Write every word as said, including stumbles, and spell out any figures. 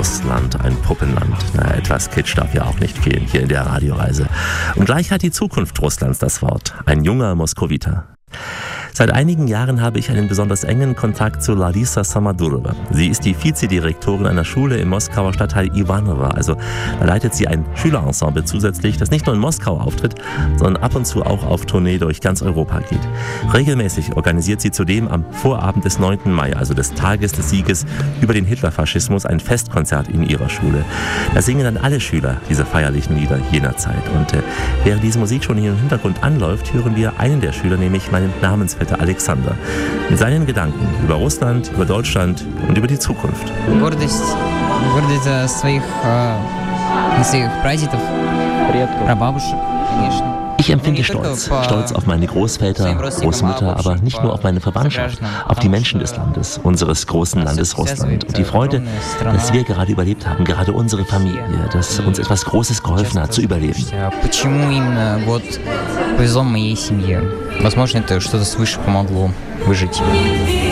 Russland, ein Puppenland. Na, etwas Kitsch darf ja auch nicht fehlen hier in der Radioreise. Und gleich hat die Zukunft Russlands das Wort. Ein junger Moskowiter. Seit einigen Jahren habe ich einen besonders engen Kontakt zu Larisa Samadurova. Sie ist die Vizedirektorin einer Schule im Moskauer Stadtteil Ivanovo. Also da leitet sie ein Schülerensemble zusätzlich, das nicht nur in Moskau auftritt, sondern ab und zu auch auf Tournee durch ganz Europa geht. Regelmäßig organisiert sie zudem am Vorabend des neunten Mai, also des Tages des Sieges über den Hitlerfaschismus, ein Festkonzert in ihrer Schule. Da singen dann alle Schüler diese feierlichen Lieder jener Zeit. Und äh, während diese Musik schon hier im Hintergrund anläuft, hören wir einen der Schüler, nämlich meinen Namensvetter Alexander, mit seinen Gedanken über Russland, über Deutschland und über die Zukunft. Гордость, гордость за своих, своих прадедов, прабабушек, конечно. Ich empfinde Stolz. Stolz auf meine Großväter, Großmutter, aber nicht nur auf meine Verwandtschaft, auf die Menschen des Landes, unseres großen Landes Russland. Und die Freude, dass wir gerade überlebt haben, gerade unsere Familie, dass uns etwas Großes geholfen hat, zu überleben. Почему именно вот повезло моей семье? Возможно, это что-то свыше помогло выжить.